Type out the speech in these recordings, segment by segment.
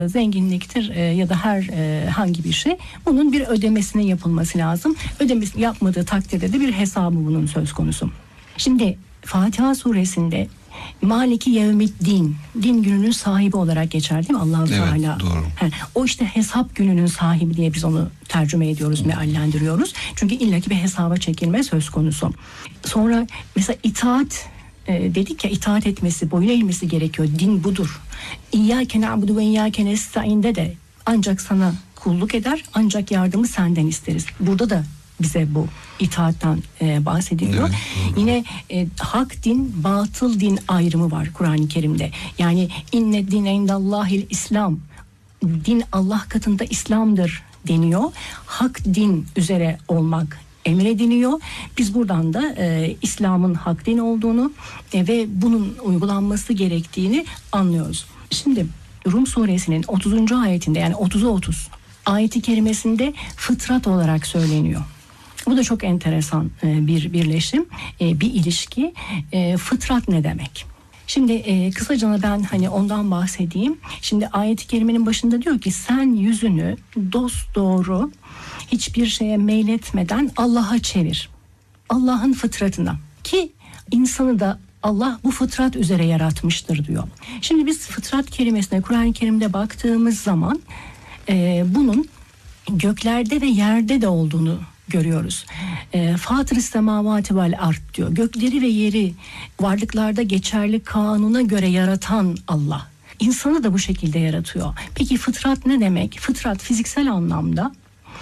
zenginliktir ya da herhangi bir şey, bunun bir ödemesine yapılması lazım. Ödemesini yapmadığı takdirde de bir hesabı bunun söz konusu. Şimdi Fatiha suresinde Maliki Yevmiddin, din gününün sahibi olarak geçer değil mi Allah-u Teala? Doğru. O işte hesap gününün sahibi diye biz onu tercüme ediyoruz, meallendiriyoruz. Çünkü illaki bir hesaba çekilme söz konusu. Sonra mesela itaat, dedik ya, itaat etmesi, boyun eğmesi gerekiyor. Din budur. İyyâke na'budu ve iyyâke nestaîn'de de ancak sana kulluk eder, ancak yardımı senden isteriz. Burada da bize bu itaattan bahsediliyor. Evet, yine hak din, batıl din ayrımı var Kur'an-ı Kerim'de. Yani inne dine indallahil İslam. Din Allah katında İslam'dır deniyor. Hak din üzere olmak emrediliyor. Biz buradan da İslam'ın hak din olduğunu ve bunun uygulanması gerektiğini anlıyoruz. Şimdi Rum suresinin 30. ayetinde, yani 30'a 30 ayeti kerimesinde fıtrat olarak söyleniyor. Bu da çok enteresan bir birleşim, bir ilişki. Fıtrat ne demek? Şimdi kısaca ben ondan bahsedeyim. Şimdi ayet-i kerimenin başında diyor ki sen yüzünü dosdoğru hiçbir şeye meyletmeden Allah'a çevir. Allah'ın fıtratına, ki insanı da Allah bu fıtrat üzere yaratmıştır diyor. Şimdi biz fıtrat kelimesine Kur'an-ı Kerim'de baktığımız zaman bunun göklerde ve yerde de olduğunu görüyoruz. Fatır-ı semavati vel ard diyor. Gökleri ve yeri varlıklarda geçerli kanuna göre yaratan Allah. İnsanı da bu şekilde yaratıyor. Peki fıtrat ne demek? Fıtrat fiziksel anlamda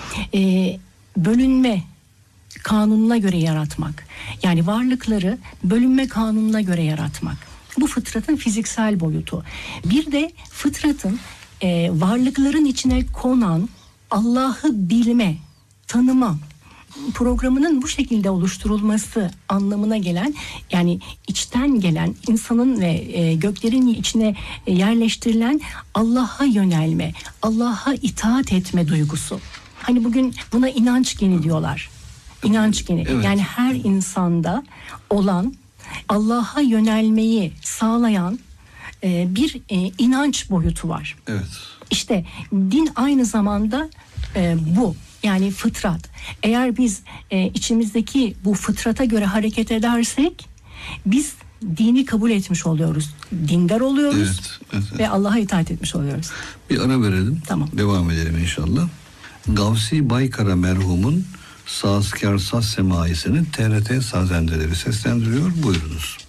bölünme kanununa göre yaratmak. Yani varlıkları bölünme kanununa göre yaratmak. Bu fıtratın fiziksel boyutu. Bir de fıtratın varlıkların içine konan Allah'ı bilme, tanıma programının bu şekilde oluşturulması anlamına gelen, yani içten gelen, insanın ve göklerin içine yerleştirilen Allah'a yönelme, Allah'a itaat etme duygusu. Hani bugün buna inanç geni diyorlar. İnanç geni. Evet. Yani her insanda olan, Allah'a yönelmeyi sağlayan bir inanç boyutu var. Evet. İşte din aynı zamanda bu. Yani fıtrat. Eğer biz içimizdeki bu fıtrata göre hareket edersek biz dini kabul etmiş oluyoruz. Dindar oluyoruz. Evet. Ve Allah'a itaat etmiş oluyoruz. Bir ara verelim. Tamam. Devam edelim inşallah. Gavsi Baykara merhumun Sazkar Saz Semaisi'nin TRT Sazendeleri seslendiriyor. Buyurunuz.